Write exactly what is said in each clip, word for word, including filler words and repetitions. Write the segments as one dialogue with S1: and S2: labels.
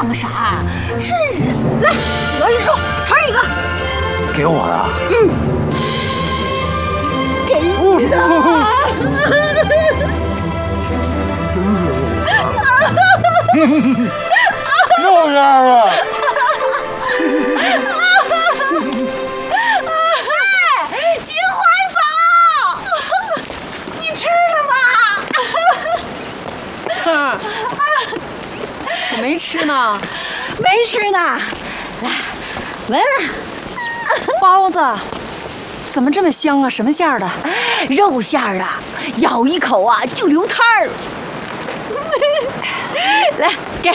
S1: 个啥？真是！来，老李叔，传一个。
S2: 给我的。
S1: 嗯。给你的。
S2: 又这样啊！
S1: 哎，金花嫂，你吃了吗？
S3: 腾儿，我没吃呢，
S1: 没吃呢。来，闻闻。
S3: 包子怎么这么香啊？什么馅儿的？
S1: 肉馅儿的，咬一口啊就流汤儿。来，给。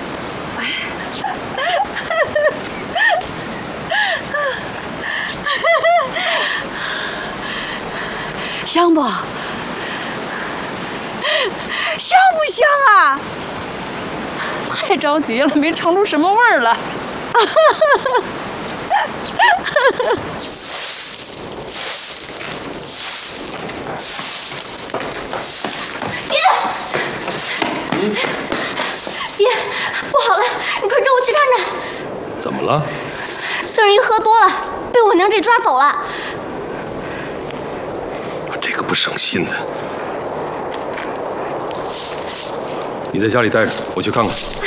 S1: 香不？香不香啊？
S3: 太着急了，没尝出什么味儿来。
S4: 别！别！不好了，你快跟我去看看。
S5: 怎么了？
S4: 这人喝多了，被我娘给抓走了。
S5: 这个不省心的。你在家里待着，我去看看。
S4: 哎，